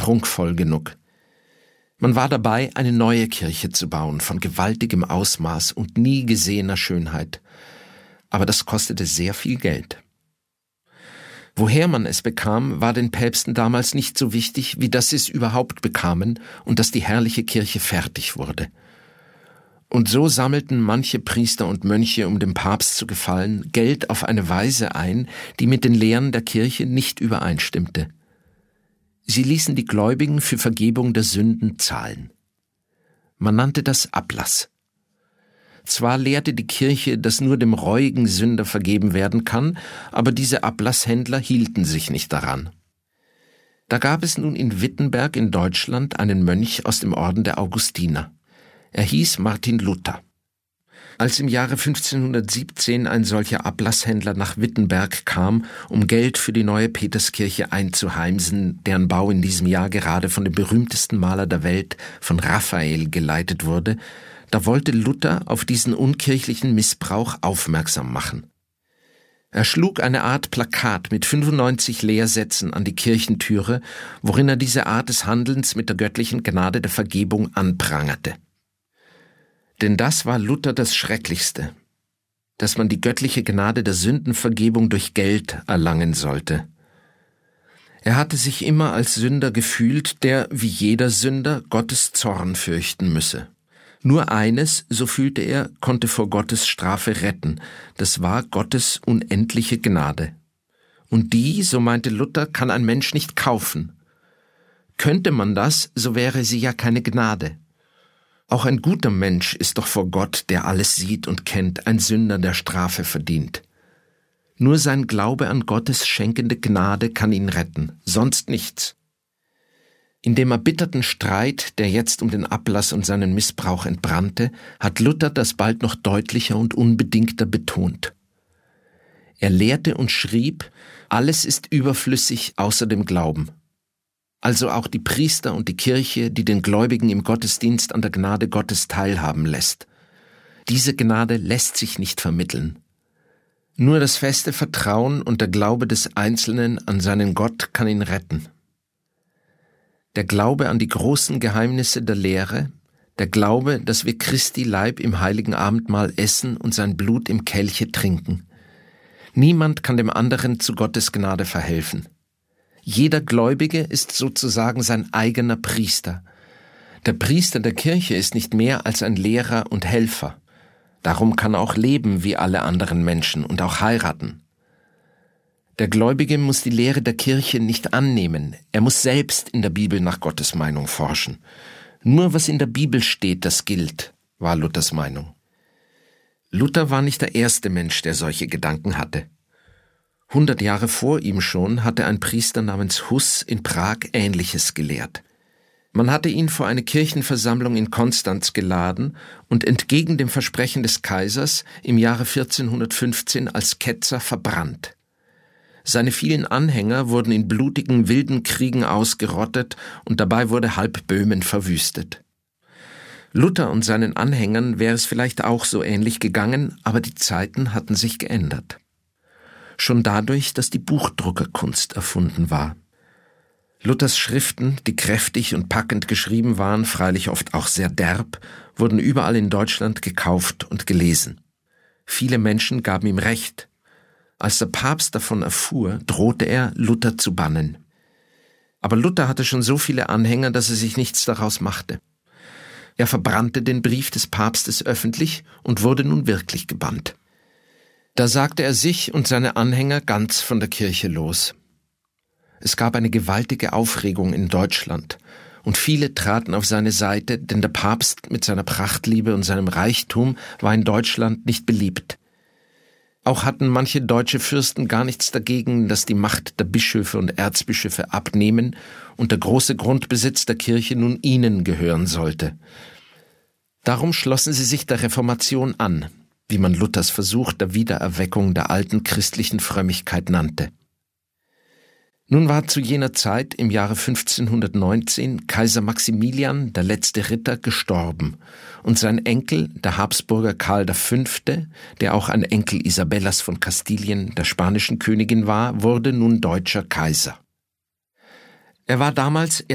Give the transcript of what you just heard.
prunkvoll genug. Man war dabei, eine neue Kirche zu bauen, von gewaltigem Ausmaß und nie gesehener Schönheit. Aber das kostete sehr viel Geld. Woher man es bekam, war den Päpsten damals nicht so wichtig, wie dass sie es überhaupt bekamen und dass die herrliche Kirche fertig wurde. Und so sammelten manche Priester und Mönche, um dem Papst zu gefallen, Geld auf eine Weise ein, die mit den Lehren der Kirche nicht übereinstimmte. Sie ließen die Gläubigen für Vergebung der Sünden zahlen. Man nannte das Ablass. Zwar lehrte die Kirche, dass nur dem reuigen Sünder vergeben werden kann, aber diese Ablasshändler hielten sich nicht daran. Da gab es nun in Wittenberg in Deutschland einen Mönch aus dem Orden der Augustiner. Er hieß Martin Luther. Als im Jahre 1517 ein solcher Ablasshändler nach Wittenberg kam, um Geld für die neue Peterskirche einzuheimsen, deren Bau in diesem Jahr gerade von dem berühmtesten Maler der Welt, von Raphael, geleitet wurde, da wollte Luther auf diesen unkirchlichen Missbrauch aufmerksam machen. Er schlug eine Art Plakat mit 95 Lehrsätzen an die Kirchentüre, worin er diese Art des Handelns mit der göttlichen Gnade der Vergebung anprangerte. Denn das war Luther das Schrecklichste, dass man die göttliche Gnade der Sündenvergebung durch Geld erlangen sollte. Er hatte sich immer als Sünder gefühlt, der, wie jeder Sünder, Gottes Zorn fürchten müsse. Nur eines, so fühlte er, konnte vor Gottes Strafe retten, das war Gottes unendliche Gnade. Und die, so meinte Luther, kann ein Mensch nicht kaufen. Könnte man das, so wäre sie ja keine Gnade. Auch ein guter Mensch ist doch vor Gott, der alles sieht und kennt, ein Sünder, der Strafe verdient. Nur sein Glaube an Gottes schenkende Gnade kann ihn retten, sonst nichts. In dem erbitterten Streit, der jetzt um den Ablass und seinen Missbrauch entbrannte, hat Luther das bald noch deutlicher und unbedingter betont. Er lehrte und schrieb, alles ist überflüssig außer dem Glauben. Also auch die Priester und die Kirche, die den Gläubigen im Gottesdienst an der Gnade Gottes teilhaben lässt. Diese Gnade lässt sich nicht vermitteln. Nur das feste Vertrauen und der Glaube des Einzelnen an seinen Gott kann ihn retten. Der Glaube an die großen Geheimnisse der Lehre, der Glaube, dass wir Christi Leib im heiligen Abendmahl essen und sein Blut im Kelche trinken. Niemand kann dem anderen zu Gottes Gnade verhelfen. Jeder Gläubige ist sozusagen sein eigener Priester. Der Priester der Kirche ist nicht mehr als ein Lehrer und Helfer. Darum kann er auch leben wie alle anderen Menschen und auch heiraten. Der Gläubige muss die Lehre der Kirche nicht annehmen. Er muss selbst in der Bibel nach Gottes Meinung forschen. Nur was in der Bibel steht, das gilt, war Luthers Meinung. Luther war nicht der erste Mensch, der solche Gedanken hatte. 100 Jahre vor ihm schon hatte ein Priester namens Hus in Prag Ähnliches gelehrt. Man hatte ihn vor eine Kirchenversammlung in Konstanz geladen und entgegen dem Versprechen des Kaisers im Jahre 1415 als Ketzer verbrannt. Seine vielen Anhänger wurden in blutigen, wilden Kriegen ausgerottet und dabei wurde halb Böhmen verwüstet. Luther und seinen Anhängern wäre es vielleicht auch so ähnlich gegangen, aber die Zeiten hatten sich geändert. Schon dadurch, dass die Buchdruckerkunst erfunden war. Luthers Schriften, die kräftig und packend geschrieben waren, freilich oft auch sehr derb, wurden überall in Deutschland gekauft und gelesen. Viele Menschen gaben ihm Recht. Als der Papst davon erfuhr, drohte er, Luther zu bannen. Aber Luther hatte schon so viele Anhänger, dass er sich nichts daraus machte. Er verbrannte den Brief des Papstes öffentlich und wurde nun wirklich gebannt. Da sagte er sich und seine Anhänger ganz von der Kirche los. Es gab eine gewaltige Aufregung in Deutschland und viele traten auf seine Seite, denn der Papst mit seiner Prachtliebe und seinem Reichtum war in Deutschland nicht beliebt. Auch hatten manche deutsche Fürsten gar nichts dagegen, dass die Macht der Bischöfe und Erzbischöfe abnehmen und der große Grundbesitz der Kirche nun ihnen gehören sollte. Darum schlossen sie sich der Reformation an, wie man Luthers Versuch der Wiedererweckung der alten christlichen Frömmigkeit nannte. Nun war zu jener Zeit, im Jahre 1519, Kaiser Maximilian, der letzte Ritter, gestorben und sein Enkel, der Habsburger Karl V., der auch ein Enkel Isabellas von Kastilien, der spanischen Königin war, wurde nun deutscher Kaiser. Er war damals